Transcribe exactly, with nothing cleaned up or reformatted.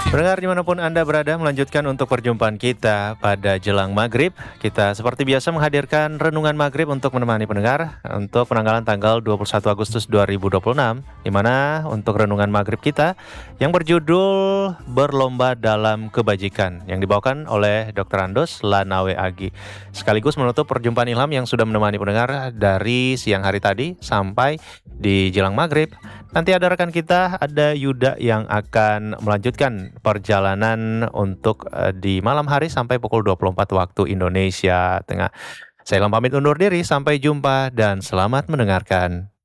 Pendengar dimanapun Anda berada, melanjutkan untuk perjumpaan kita pada jelang maghrib. Kita seperti biasa menghadirkan renungan maghrib untuk menemani pendengar untuk penanggalan tanggal dua puluh satu Agustus dua ribu dua puluh enam, di mana untuk renungan maghrib kita yang berjudul Berlomba dalam Kebajikan yang dibawakan oleh dokter Andos Lanawe Agi. Sekaligus menutup perjumpaan ilham yang sudah menemani pendengar dari siang hari tadi sampai di jelang maghrib. Nanti ada rekan kita, ada Yuda yang akan melanjutkan perjalanan untuk uh, di malam hari sampai pukul dua puluh empat waktu Indonesia Tengah. Saya Ilham pamit undur diri, sampai jumpa dan selamat mendengarkan.